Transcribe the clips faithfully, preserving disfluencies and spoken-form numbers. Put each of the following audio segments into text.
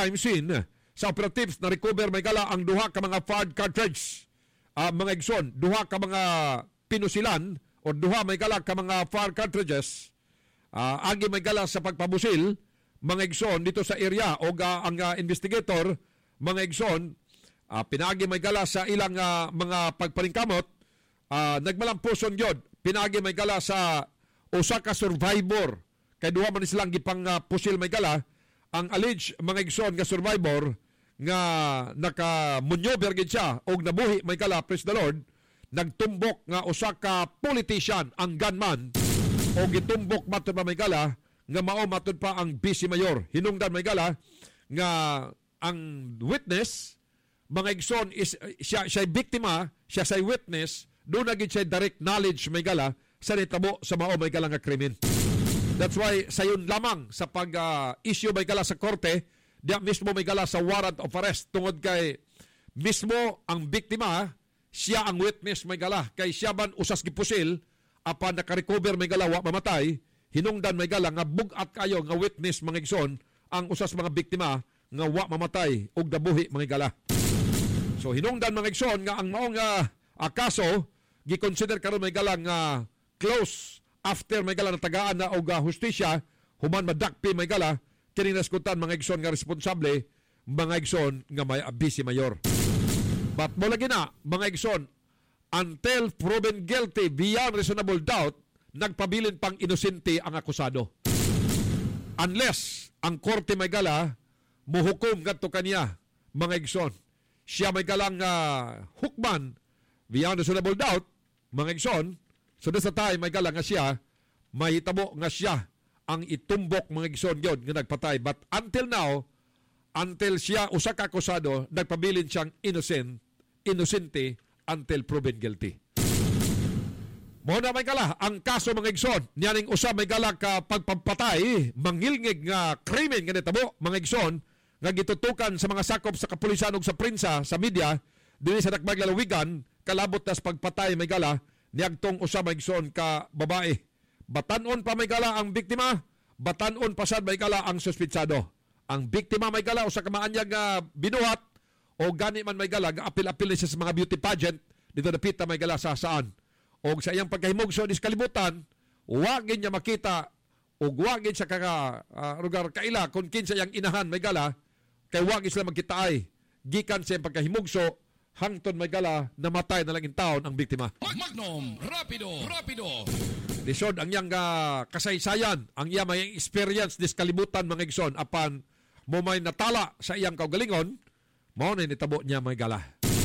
crime scene sa operatives na recover may gala ang duha ka mga fired cartridge. Uh, mga igsoon, duha ka mga pinusilan o duha may gala ka mga fired cartridges. Uh, agi may gala sa pagpabusil, mga igsoon dito sa area o uh, ang uh, investigator, mga igsoon, uh, pinagi may gala sa ilang uh, mga pagparingkamot, uh, nagmalampuson yun, pinagi may gala sa usa ka survivor, kay duha man silang gipang uh, pusil may gala, ang alleged mga igsoon nga survivor nga naka-maneuver gid siya o nabuhi may gala, praise the Lord, nagtumbok nga usa ka politician ang gunman o gitumbok matud pa may gala nga mao matud pa ang vice mayor. Hinungdan may gala nga ang witness mga igsoon is siya siya biktima, siya say witness, do na gid siya direct knowledge may gala sa nitabo sa mao may gala nga krimen. That's why sayon lamang sa pag-issue uh, may gala sa korte, diya mismo may gala sa warrant of arrest tungod kay mismo ang biktima, siya ang witness may gala. Kay siya man usas gipusil, apan naka-recover may gala, wa mamatay, hinungdan may gala nga bugat kayo nga witness mga igsoon, ang usas mga biktima nga wa mamatay ug dabuhi mga gala. So hinungdan mga igsoon nga ang maong uh, kaso, gi-consider karon may gala nga close after may gala na tagaan na og uh, hustisya, human madakpi may gala, kini naskutan mga igsoon nga responsable, mga igsoon nga may abisi mayor. But mo lagi na, mga igsoon, until proven guilty beyond reasonable doubt, nagpabilin pang inosente ang akusado. Unless ang korte may gala, muhukom kadto kaniya, mga igsoon. Siya may galang uh, hukman beyond reasonable doubt, mga igsoon, so sa time may galang nga siya, may hitabo nga siya ang itumbok mga igsoon yun nga nagpatay. But until now, until siya usa ka akusado, nagpabilin siyang innocent, innocente until proven guilty. Mo na may gala ang kaso mga igsoon, niyaning usa may gala ka pagpampatay, mangilngig nga krimen nga nitabo mga igsoon nga gitutukan sa mga sakop sa kapulisan ug sa prensa sa media dinhi sa Dakbaig lalawigan, kalabot tas pagpatay may gala niagtong usa may igsoon ka babae. Batanon pa may gala ang biktima, batanon pa sad may gala ang suspitsado. Ang biktima may gala usa ka maanyag nga binuhat o gani man may gala nga apil-apil siya sa mga beauty pageant dito napita may gala sa saan. O sa iyang pagkahimugso is kalibutan, wagin niya makita o wagin sa kaka uh, lugar kaila kung kinsa iyang inahan may gala kay wagin sila magkitaay. Gikan sa iyang pagkahimugso hangtod may gala namatay na lang in taon ang biktima. Magnum, rapido, rapido. Lisod ang iyang uh, kasaysayan, ang iyang may experience dis kalibutan mga igsoon apan mo may natala sa iyang kaugalingon, mao na nitabo niya may gala.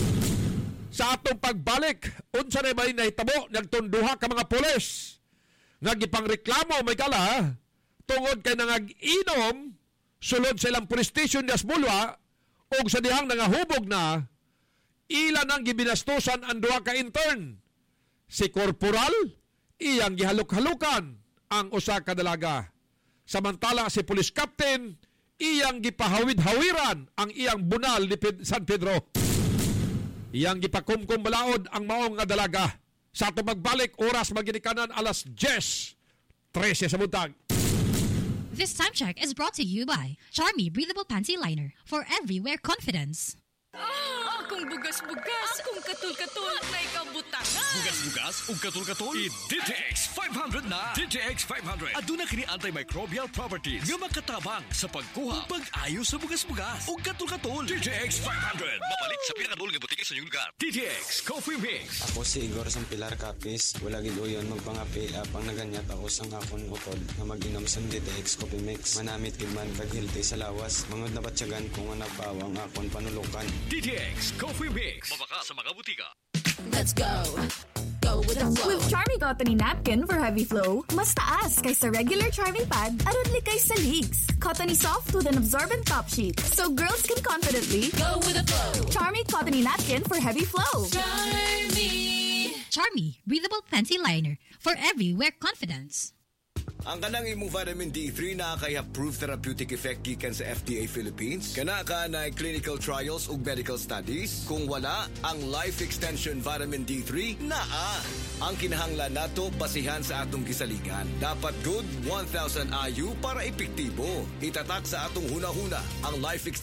Sa atong pagbalik, unsa na may nahitabo nagtunduha ka mga pulis nga gipangreklamo may gala tungod kay nangag-inom sulod sa ilang police station das Bulwa og sa dihang nangahubog na ilan ang gibinastusan ang duha ka intern. Si Corporal, iyang gihaluk-halukan ang usa ka dalaga. Samantala si Police Captain, iyang gipahawid-hawiran ang iyang bunal ni San Pedro. Iyang gipakumkum balaod ang maong nga dalaga. Sa ato magbalik, oras maginikanan alas diyes trese sa buntag. This time check is brought to you by Charmy Breathable Panty Liner for everywhere confidence. Ah, akong bugas-bugas, akong katul-katul, na ikabutangan. Bugas-bugas ug katul-katul, i-D T X five hundred na. D T X five hundred. Aduna kini antimicrobial properties nga makatabang sa pagkuha ug pag-ayo sa bugas-bugas ug katul-katul. D T X five hundred. Mapalit sa pinakadul nga butike sa inyong lugar. D T X Coffee Mix. Ako si Igor Sampilar Capis. Wala gid uyon magpangapi apang naganyat ako sang akon utod na mag-inom sa D T X Coffee Mix. Manamit gid man kagilty sa lawas. Mangod na batyagan kung nga nagpawang akon panulukan. D T X Coffee Mix. Mabaka sa mga butika. Let's go. Go with the flow. With Charmy Cottony Napkin for heavy flow, mas taas kaysa regular Charmy pad, aron likay sa leaks. Cottony soft with an absorbent top sheet, so girls can confidently Go with the flow. Charmy Cottony Napkin for heavy flow. Charmy. Charmy Breathable Panty Liner for everywhere confidence. Ang kanang imong vitamin D three na kay approved therapeutic effect gikan sa F D A Philippines. Kana ka na clinical trials ug medical studies. Kung wala, ang Life Extension Vitamin D three naa. Ang kinahanglan nato basihan sa atong gisalingan. Dapat good one thousand I U para epektibo. Itatak sa atong hunahuna ang Life Extension